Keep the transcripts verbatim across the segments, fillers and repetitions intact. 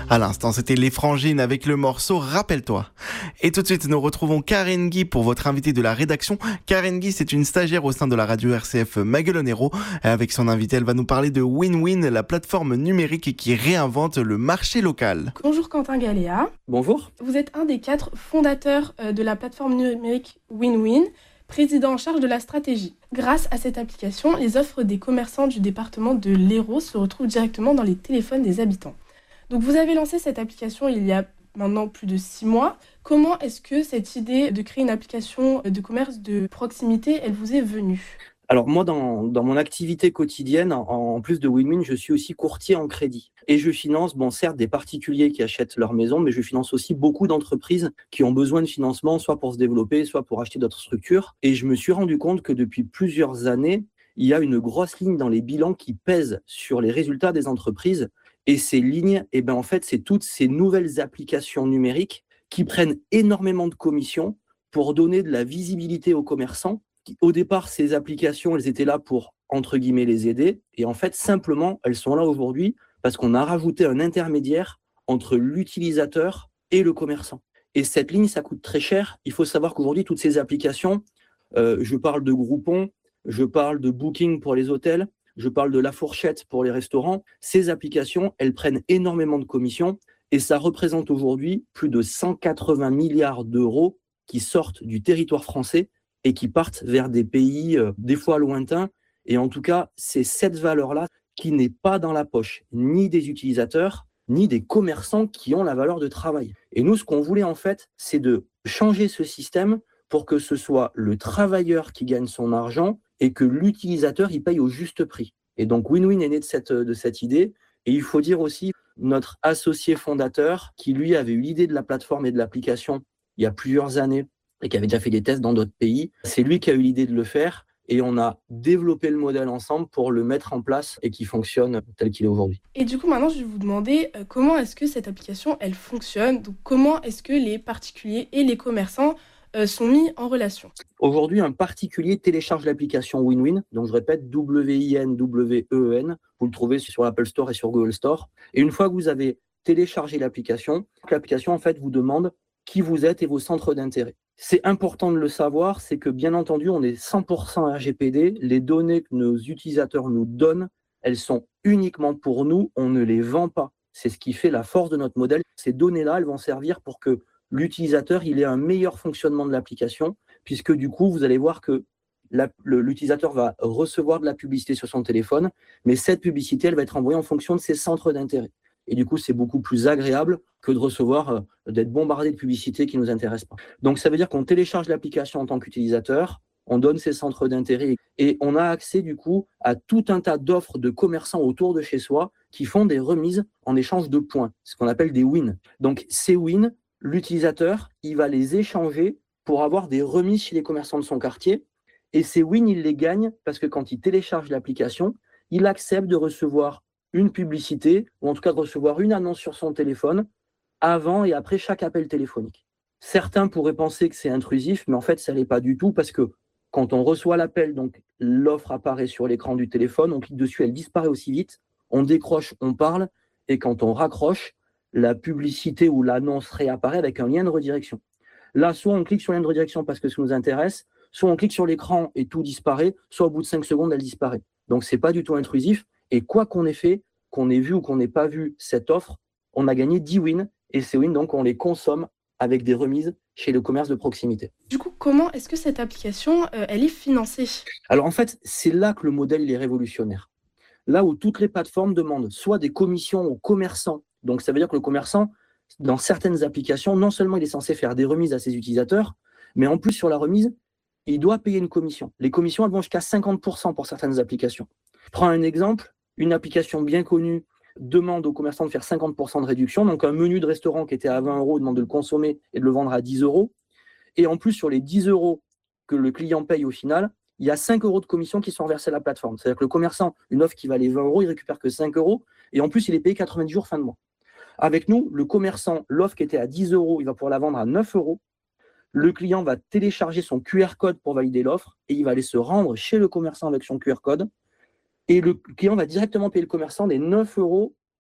À l'instant, c'était Les Frangines avec le morceau Rappelle-toi. Et tout de suite, nous retrouvons Karen Guy pour votre invité de la rédaction. Karen Guy, c'est une stagiaire au sein de la radio R C F Maguelonero. Avec son invité, elle va nous parler de Win-Win, la plateforme numérique qui réinvente le marché local. Bonjour Quentin Galéa. Bonjour. Vous êtes un des quatre fondateurs de la plateforme numérique Win-Win, président en charge de la stratégie. Grâce à cette application, les offres des commerçants du département de l'Hérault se retrouvent directement dans les téléphones des habitants. Donc vous avez lancé cette application il y a maintenant plus de six mois. Comment est-ce que cette idée de créer une application de commerce de proximité, elle vous est venue ? Alors moi, dans, dans mon activité quotidienne, en, en plus de Win-Win, je suis aussi courtier en crédit. Et je finance, bon certes, des particuliers qui achètent leur maison, mais je finance aussi beaucoup d'entreprises qui ont besoin de financement, soit pour se développer, soit pour acheter d'autres structures. Et je me suis rendu compte que depuis plusieurs années, il y a une grosse ligne dans les bilans qui pèse sur les résultats des entreprises. Et ces lignes, eh ben en fait, c'est toutes ces nouvelles applications numériques qui prennent énormément de commissions pour donner de la visibilité aux commerçants. Au départ, ces applications, elles étaient là pour, entre guillemets, les aider. Et en fait, simplement, elles sont là aujourd'hui parce qu'on a rajouté un intermédiaire entre l'utilisateur et le commerçant. Et cette ligne, ça coûte très cher. Il faut savoir qu'aujourd'hui, toutes ces applications, euh, je parle de Groupon, je parle de Booking pour les hôtels, je parle de La Fourchette pour les restaurants. Ces applications, elles prennent énormément de commissions et ça représente aujourd'hui plus de cent quatre-vingts milliards d'euros qui sortent du territoire français et qui partent vers des pays euh, des fois lointains. Et en tout cas, c'est cette valeur-là qui n'est pas dans la poche ni des utilisateurs, ni des commerçants qui ont la valeur de travail. Et nous, ce qu'on voulait en fait, c'est de changer ce système pour que ce soit le travailleur qui gagne son argent et que l'utilisateur il paye au juste prix. Et donc Win-Win est né de cette, de cette idée. Et il faut dire aussi, notre associé fondateur, qui lui avait eu l'idée de la plateforme et de l'application il y a plusieurs années et qui avait déjà fait des tests dans d'autres pays, c'est lui qui a eu l'idée de le faire. Et on a développé le modèle ensemble pour le mettre en place et qui fonctionne tel qu'il est aujourd'hui. Et du coup, maintenant, je vais vous demander euh, comment est-ce que cette application, elle fonctionne. Donc, comment est-ce que les particuliers et les commerçants euh, sont mis en relation. Aujourd'hui, un particulier télécharge l'application Win-Win. Donc, je répète, W I N W E E N. Vous le trouvez sur l'Apple Store et sur Google Store. Et une fois que vous avez téléchargé l'application, l'application, en fait, vous demande qui vous êtes et vos centres d'intérêt. C'est important de le savoir, c'est que bien entendu, on est cent pour cent R G P D. Les données que nos utilisateurs nous donnent, elles sont uniquement pour nous, on ne les vend pas. C'est ce qui fait la force de notre modèle. Ces données-là, elles vont servir pour que l'utilisateur il ait un meilleur fonctionnement de l'application, puisque du coup, vous allez voir que la, le, l'utilisateur va recevoir de la publicité sur son téléphone, mais cette publicité, elle va être envoyée en fonction de ses centres d'intérêt. Et du coup, c'est beaucoup plus agréable que de recevoir, euh, d'être bombardé de publicités qui ne nous intéressent pas. Donc, ça veut dire qu'on télécharge l'application en tant qu'utilisateur, on donne ses centres d'intérêt et on a accès, du coup, à tout un tas d'offres de commerçants autour de chez soi qui font des remises en échange de points, ce qu'on appelle des wins. Donc, ces wins, l'utilisateur, il va les échanger pour avoir des remises chez les commerçants de son quartier. Et ces wins, il les gagne parce que quand il télécharge l'application, il accepte de recevoir une publicité, ou en tout cas de recevoir une annonce sur son téléphone avant et après chaque appel téléphonique. Certains pourraient penser que c'est intrusif, mais en fait, ça ne l'est pas du tout parce que quand on reçoit l'appel, donc l'offre apparaît sur l'écran du téléphone, on clique dessus, elle disparaît aussi vite, on décroche, on parle, et quand on raccroche, la publicité ou l'annonce réapparaît avec un lien de redirection. Là, soit on clique sur le lien de redirection parce que ça nous intéresse, soit on clique sur l'écran et tout disparaît, soit au bout de cinq secondes, elle disparaît. Donc, ce n'est pas du tout intrusif. Et quoi qu'on ait fait, qu'on ait vu ou qu'on n'ait pas vu cette offre, on a gagné dix wins. Et ces wins, donc, on les consomme avec des remises chez le commerce de proximité. Du coup, comment est-ce que cette application, euh, elle est financée ? Alors, en fait, c'est là que le modèle il est révolutionnaire. Là où toutes les plateformes demandent soit des commissions aux commerçants. Donc, ça veut dire que le commerçant, dans certaines applications, non seulement il est censé faire des remises à ses utilisateurs, mais en plus, sur la remise, il doit payer une commission. Les commissions, elles vont jusqu'à cinquante pour cent pour certaines applications. Je prends un exemple. Une application bien connue demande aux commerçants de faire cinquante pour cent de réduction. Donc, un menu de restaurant qui était à vingt euros demande de le consommer et de le vendre à dix euros. Et en plus, sur les dix euros que le client paye au final, il y a cinq euros de commission qui sont versés à la plateforme. C'est-à-dire que le commerçant, une offre qui valait vingt euros, il récupère que cinq euros. Et en plus, il est payé quatre-vingt-dix jours fin de mois. Avec nous, le commerçant, l'offre qui était à dix euros, il va pouvoir la vendre à neuf euros. Le client va télécharger son Q R code pour valider l'offre et il va aller se rendre chez le commerçant avec son Q R code. Et le client va directement payer le commerçant des neuf euros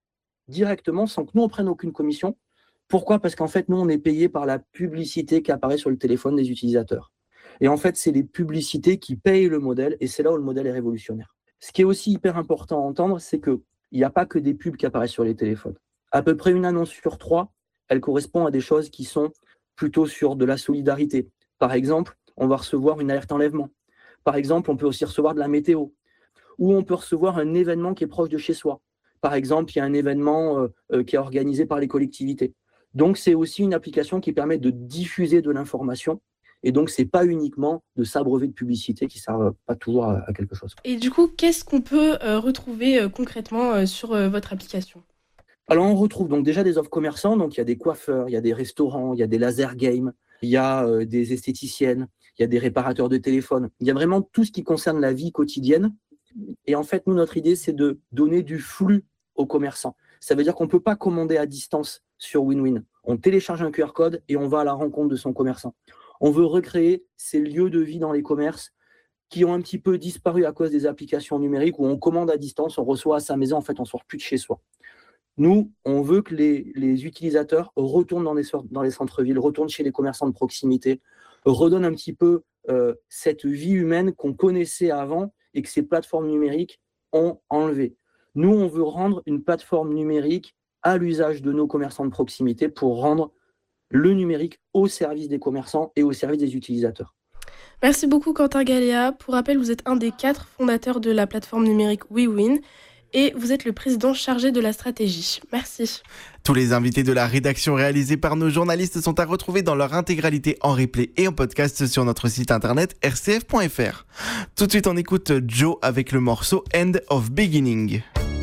directement sans que nous, on prenne aucune commission. Pourquoi ? Parce qu'en fait, nous, on est payé par la publicité qui apparaît sur le téléphone des utilisateurs. Et en fait, c'est les publicités qui payent le modèle, et c'est là où le modèle est révolutionnaire. Ce qui est aussi hyper important à entendre, c'est qu'il n'y a pas que des pubs qui apparaissent sur les téléphones. À peu près une annonce sur trois, elle correspond à des choses qui sont plutôt sur de la solidarité. Par exemple, on va recevoir une alerte enlèvement. Par exemple, on peut aussi recevoir de la météo. Ou on peut recevoir un événement qui est proche de chez soi. Par exemple, il y a un événement euh, euh, qui est organisé par les collectivités. Donc, c'est aussi une application qui permet de diffuser de l'information. Et donc, ce n'est pas uniquement de s'abreuver de publicité qui ne servent pas toujours à, à quelque chose. Et du coup, qu'est-ce qu'on peut euh, retrouver euh, concrètement euh, sur euh, votre application ? Alors, on retrouve donc déjà des offres commerçants. Donc, il y a des coiffeurs, il y a des restaurants, il y a des laser games, il y a euh, des esthéticiennes, il y a des réparateurs de téléphones. Il y a vraiment tout ce qui concerne la vie quotidienne. Et en fait, nous, notre idée, c'est de donner du flux aux commerçants. Ça veut dire qu'on ne peut pas commander à distance sur WinWin. On télécharge un Q R code et on va à la rencontre de son commerçant. On veut recréer ces lieux de vie dans les commerces qui ont un petit peu disparu à cause des applications numériques où on commande à distance, on reçoit à sa maison, en fait, on ne sort plus de chez soi. Nous, on veut que les, les utilisateurs retournent dans les, dans les centres-villes, retournent chez les commerçants de proximité, redonnent un petit peu euh, cette vie humaine qu'on connaissait avant et que ces plateformes numériques ont enlevé. Nous, on veut rendre une plateforme numérique à l'usage de nos commerçants de proximité pour rendre le numérique au service des commerçants et au service des utilisateurs. Merci beaucoup Quentin Galéa. Pour rappel, vous êtes un des quatre fondateurs de la plateforme numérique WeWin et vous êtes le président chargé de la stratégie. Merci. Tous les invités de la rédaction réalisés par nos journalistes sont à retrouver dans leur intégralité en replay et en podcast sur notre site internet r c f point f r. Tout de suite, on écoute Joe avec le morceau End of Beginning.